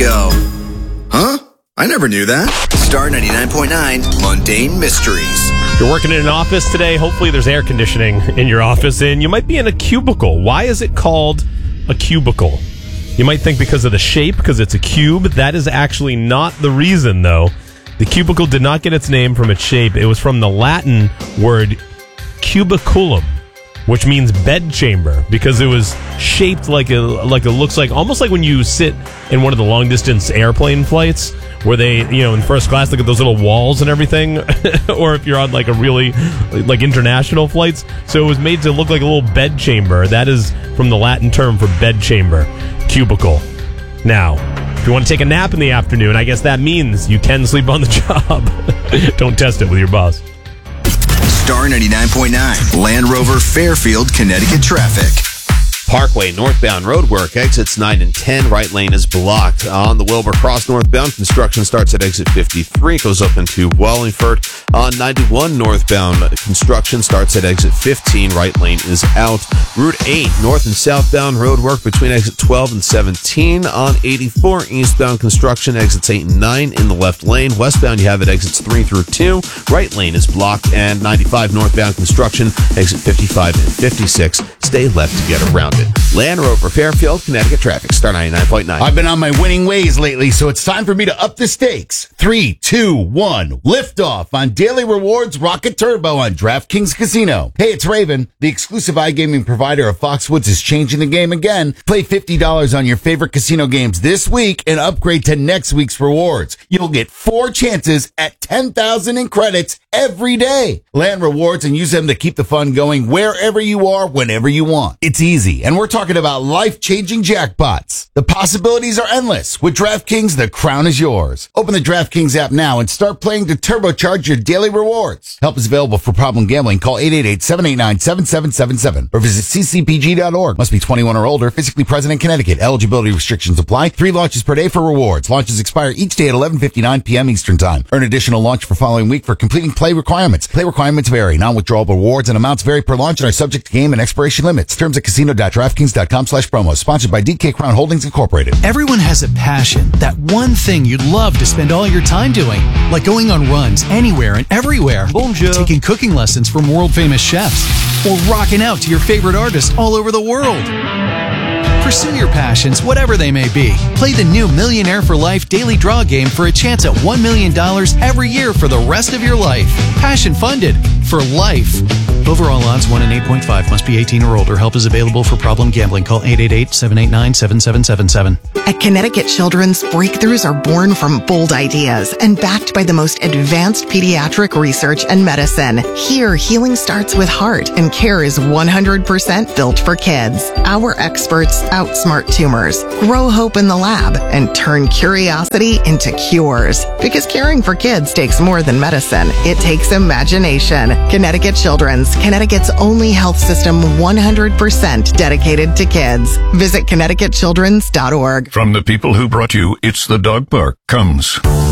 go, huh? I never knew that. Star 99.9, Mundane Mysteries. If you're working in an office today, hopefully there's air conditioning in your office, and you might be in a cubicle. Why is it called a cubicle? You might think because of the shape, because it's a cube. That is actually not the reason, though. The cubicle did not get its name from its shape. It was from the Latin word cubiculum, which means bed chamber, because it was shaped like it looks like, almost like when you sit in one of the long distance airplane flights where they, in first class, look at those little walls and everything, or if you're on like a really like international flights. So it was made to look like a little bed chamber. That is from the Latin term for bed chamber, cubicle. Now, if you want to take a nap in the afternoon, I guess that means you can sleep on the job. Don't test it with your boss. Star 99.9, Land Rover Fairfield, Connecticut traffic. Parkway northbound roadwork, exits 9 and 10. Right lane is blocked. On the Wilbur Cross northbound, construction starts at exit 53, goes up into Wallingford. On 91 northbound, construction starts at exit 15. Right lane is out. Route 8 north and southbound roadwork between exit 12 and 17. On 84 eastbound, construction exits 8 and 9 in the left lane. Westbound, you have it exits 3 through 2. Right lane is blocked. And 95 northbound, construction exit 55 and 56. Stay left to get around it. Land Rover Fairfield, Connecticut traffic. Star 99.9. I've been on my winning ways lately, so it's time for me to up the stakes. 3, 2, 1. Liftoff on Daily Rewards Rocket Turbo on DraftKings Casino. Hey, it's Raven. The exclusive iGaming provider of Foxwoods is changing the game again. Play $50 on your favorite casino games this week and upgrade to next week's rewards. You'll get 4 chances at 10,000 in credits every day. Land rewards and use them to keep the fun going wherever you are, whenever you want. It's easy, and we're talking about life-changing jackpots. The possibilities are endless. With DraftKings, the crown is yours. Open the DraftKings app now and start playing to turbocharge your daily rewards. Help is available for problem gambling. Call 888-789-7777 or visit ccpg.org. Must be 21 or older, physically present in Connecticut. Eligibility restrictions apply. 3 launches per day for rewards. Launches expire each day at 11:59 p.m. Eastern Time. Earn additional launch for following week for completing play requirements. Play requirements vary. Non-withdrawable rewards and amounts vary per launch and are subject to game and expiration limits. Terms at casino.draftkings.com/promo. Sponsored by DK Crown Holdings Incorporated. Everyone has a passion, that one thing you'd love to spend all your time doing, like going on runs anywhere and everywhere, taking cooking lessons from world-famous chefs, or rocking out to your favorite artists all over the world. Pursue your passions, whatever they may be. Play the new Millionaire for Life Daily Draw game for a chance at $1 million every year for the rest of your life. Passion funded for life. Overall odds 1 in 8.5. Must be 18 or older. Help is available for problem gambling. Call 888-789-7777. At Connecticut Children's, breakthroughs are born from bold ideas and backed by the most advanced pediatric research and medicine. Here, healing starts with heart, and care is 100% built for kids. Our experts outsmart tumors, grow hope in the lab, and turn curiosity into cures. Because caring for kids takes more than medicine. It takes imagination. Connecticut Children's, Connecticut's only health system 100% dedicated to kids. Visit ConnecticutChildren's.org. From the people who brought you It's the Dog Park comes